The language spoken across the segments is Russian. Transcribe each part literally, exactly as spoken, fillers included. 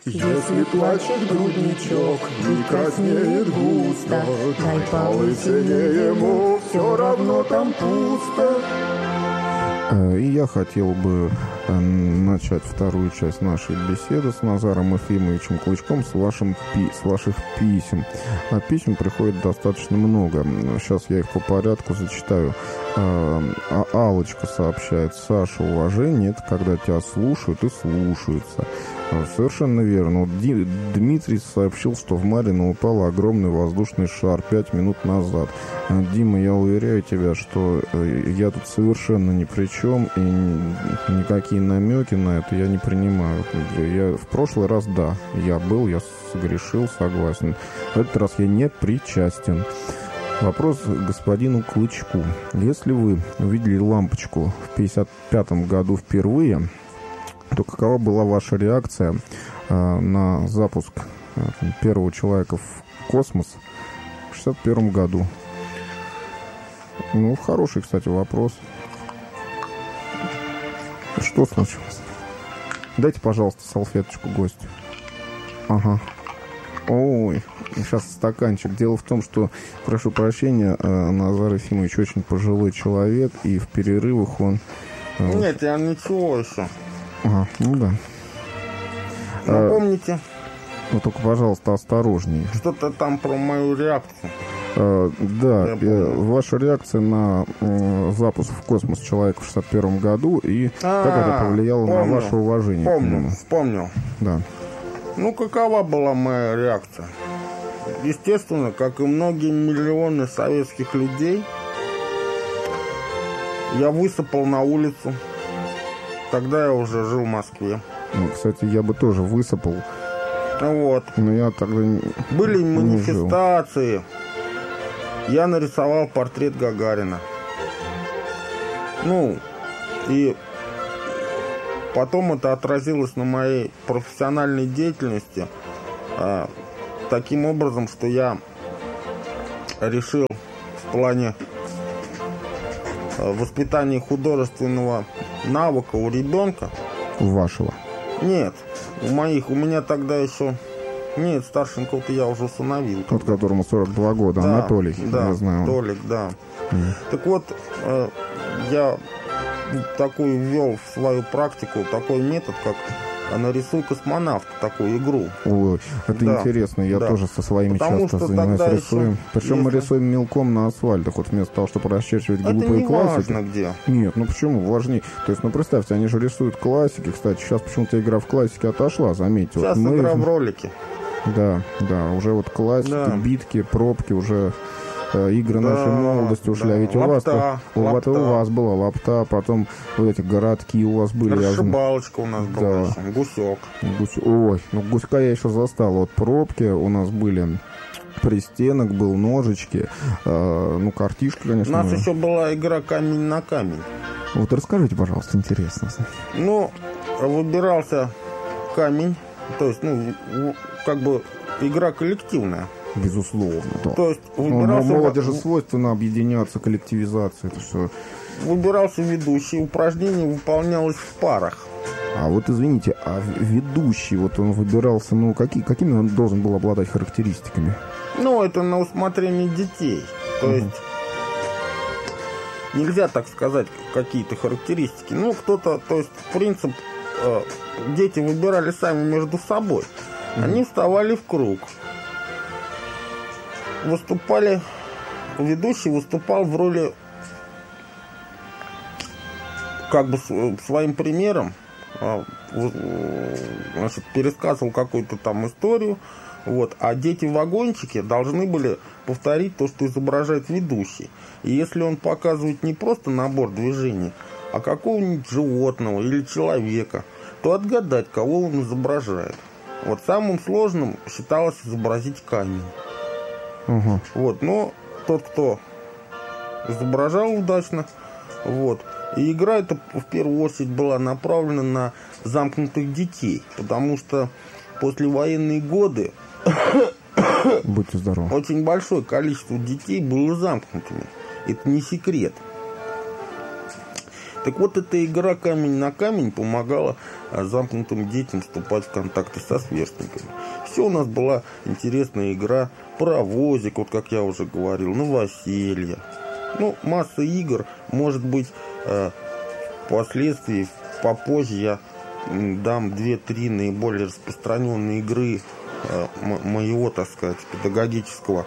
Если плачет грудничок и краснеет густо, дай полысине ему, все равно там пусто. И я хотел бы начать вторую часть нашей беседы с Назаром Ефимовичем Клычком с, вашим пи- с ваших писем. А писем приходит достаточно много. Сейчас я их по порядку зачитаю. А Аллочка сообщает: Саша, уважение — это когда тебя слушают и слушаются. Совершенно верно. Вот Дмитрий сообщил, что в Марино упал огромный воздушный шар пять минут назад. Дима, я уверяю тебя, что я тут совершенно ни при чем, и никакие намеки на это я не принимаю. Я в прошлый раз, да, я был, я согрешил, согласен. В этот раз я не причастен. Вопрос господину Клычку. Если вы увидели лампочку в пятьдесят пятом году впервые, то какова была ваша реакция э, на запуск э, первого человека в космос в шестьдесят первом году? Ну, хороший, кстати, вопрос. Что случилось? Дайте, пожалуйста, салфеточку гостю. Ага. Ой, сейчас стаканчик. Дело в том, что, прошу прощения, э, Назар Ефимович очень пожилой человек, и в перерывах он... Э, Нет, я ничего еще. Ага, ну да. Напомните. Ну, только, пожалуйста, осторожнее. Что-то там про мою реакцию. А, да, э, ваша реакция на э, запуск в космос человека в шестьдесят первом году и а, как это повлияло помню, на ваше уважение помню, к нему. Вспомнил. Да. Ну, какова была моя реакция? Естественно, как и многие миллионы советских людей, я высыпал на улицу. Тогда я уже жил в Москве. Ну, кстати, я бы тоже высыпал. Вот. Но я тогда не, Были не манифестации. Жил. Я нарисовал портрет Гагарина. Ну, и потом это отразилось на моей профессиональной деятельности а, таким образом, что я решил в плане а, воспитания художественного навыка у ребенка. У вашего? Нет, у моих. У меня тогда еще... Нет, старшенького-то я уже усыновил. Тот, которому сорок два года, да, Анатолий, да, я знаю. Толик, да. Mm. Так вот, э, я такой ввел в свою практику такой метод, как «Нарисуй космонавта», такую игру. Ой, это да, интересно, я да. тоже со своими Потому часто занимаюсь, рисуем. Еще, Причем если... мы рисуем мелком на асфальтах, вот вместо того, чтобы расчерчивать это глупые не классики. Важно где. Нет, ну почему? Важнее. То есть, ну представьте, они же рисуют классики. Кстати, сейчас почему-то игра в классике отошла, заметьте. Сейчас вот мы... игра в ролики. Да, да, уже вот классики, да. битки, пробки, уже э, игры да, нашей молодости ушли. Да. А ведь лапта, у вас, у, у вас была лапта, потом вот эти городки у вас были. Расшибалочка у нас была, да. Гусек. Гусь... Ой, ну гуська я еще застал. Вот пробки у нас были, пристенок был, ножички, э, ну картишки, конечно. У нас еще была игра камень на камень. Вот расскажите, пожалуйста, интересно. Ну, выбирался камень. То есть, ну, как бы игра коллективная. Безусловно, да. То есть, выбирался... Ну, молодежи свойственно объединяться, коллективизация, это все. Выбирался ведущий, упражнение выполнялось в парах. А вот, извините, а ведущий, вот он выбирался, ну, какие, какими он должен был обладать характеристиками? Ну, это на усмотрение детей. То uh-huh. есть, нельзя так сказать, какие-то характеристики. Ну, кто-то, то есть, принцип... Дети выбирали сами между собой. Mm-hmm. Они вставали в круг. Выступали... Ведущий выступал в роли... Как бы своим примером. Значит, пересказывал какую-то там историю. Вот, а дети-вагончики должны были повторить то, что изображает ведущий. И если он показывает не просто набор движений, а какого-нибудь животного или человека, то отгадать, кого он изображает. Вот самым сложным считалось изобразить камень. Угу. Вот, но тот, кто изображал удачно, вот. И игра эта в первую очередь была направлена на замкнутых детей, потому что послевоенные годы Будьте здоровы. Очень большое количество детей было замкнутыми. Это не секрет. Так вот, эта игра «Камень на камень» помогала замкнутым детям вступать в контакты со сверстниками. Все у нас была интересная игра, паровозик, вот как я уже говорил, новоселье. Ну, масса игр, может быть, впоследствии, попозже я дам две-три наиболее распространенные игры моего, так сказать, педагогического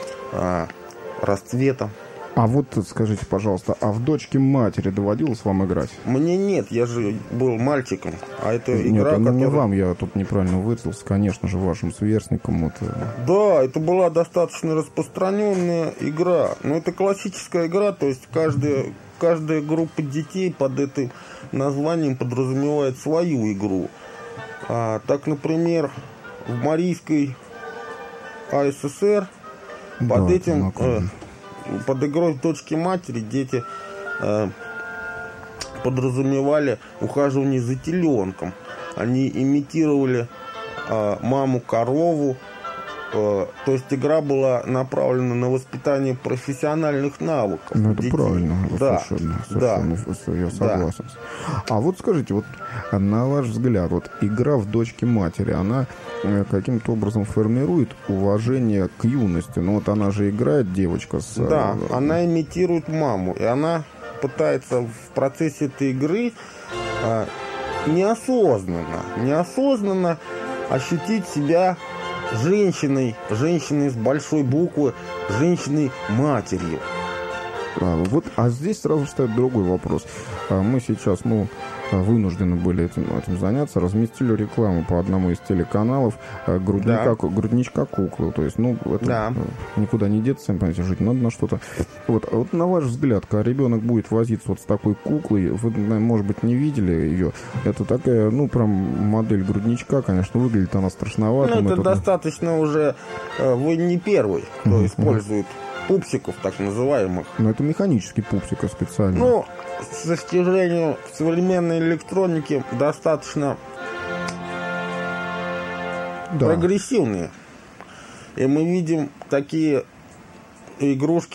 расцвета. А вот скажите, пожалуйста, а в «Дочке матери» доводилось вам играть? Мне нет, я же был мальчиком, а это игра, нет, которая... не вам, я тут неправильно выразился, конечно же, вашим сверстникам. Это... Да, это была достаточно распространенная игра, но это классическая игра, то есть каждая, каждая группа детей под этим названием подразумевает свою игру. А, так, например, в Марийской АССР под да, этим... Под игрой «Дочки матери» дети э, подразумевали ухаживание за теленком. Они имитировали э, маму-корову. Э, то есть игра была направлена на воспитание профессиональных навыков. Ну, это детей. Правильно, Да, совершенно, да, совершенно, я согласен. Да. А вот скажите, вот на ваш взгляд, вот игра в «Дочки матери», она каким-то образом формирует уважение к юности? Ну вот она же играет, девочка с... Да, она имитирует маму, и она пытается в процессе этой игры а, неосознанно, неосознанно ощутить себя женщиной, женщиной с большой буквы, женщиной-матерью. А, вот, а здесь сразу встает другой вопрос. А мы сейчас, ну, вынуждены были этим, этим заняться, разместили рекламу по одному из телеканалов грудника, да. грудничка куклы. То есть, ну, это да. никуда не деться, сами понимаете, жить надо на что-то. Вот, а вот на ваш взгляд, когда ребенок будет возиться вот с такой куклой, вы, может быть, не видели ее, это такая, ну, прям модель грудничка, конечно, выглядит она страшновато. Ну, это тут... достаточно уже, вы не первый, кто mm-hmm. использует пупсиков, так называемых. Но это механический пупсик специально. Ну, к достижению в современной электронике достаточно да. прогрессивные. И мы видим такие игрушки,